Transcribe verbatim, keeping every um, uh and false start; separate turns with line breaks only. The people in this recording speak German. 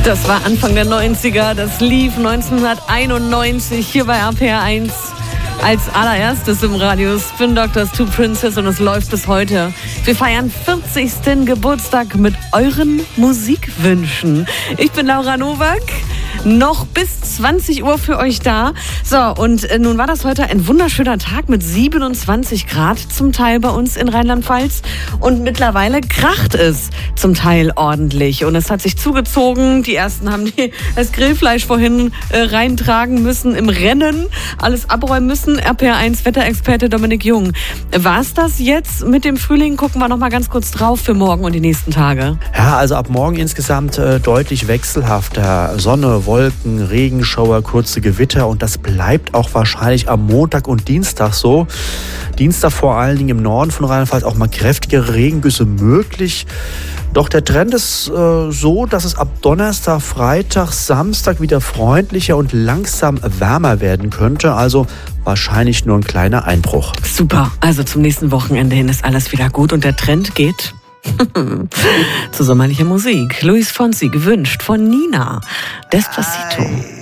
Das war Anfang der neunziger, das lief neunzehnhunderteinundneunzig hier bei A P R eins als allererstes im Radio. Spin Doctors, Two Princess, und es läuft bis heute. Wir feiern vierzigsten Geburtstag mit euren Musikwünschen. Ich bin Laura Nowak, noch bis zwanzig Uhr für euch da. So, und äh, nun war das heute ein wunderschöner Tag mit siebenundzwanzig Grad zum Teil bei uns in Rheinland-Pfalz. Und mittlerweile kracht es zum Teil ordentlich. Und es hat sich zugezogen. Die ersten haben die, das Grillfleisch vorhin äh, reintragen müssen im Rennen, alles abräumen müssen. R P R eins Wetterexperte Dominik Jung. War es das jetzt mit dem Frühling? Gucken wir noch mal ganz kurz drauf für morgen und die nächsten Tage.
Ja, also ab morgen insgesamt äh, deutlich wechselhafter. Sonne, Wolken, Regenschauer, kurze Gewitter, und das bleibt auch wahrscheinlich am Montag und Dienstag so. Dienstag vor allen Dingen im Norden von Rheinland-Pfalz auch mal kräftige Regengüsse möglich. Doch der Trend ist äh, so, dass es ab Donnerstag, Freitag, Samstag wieder freundlicher und langsam wärmer werden könnte. Also wahrscheinlich nur ein kleiner Einbruch.
Super, also zum nächsten Wochenende hin ist alles wieder gut und der Trend geht zu sommerlicher Musik. Luis Fonsi, gewünscht von Nina. Despacito.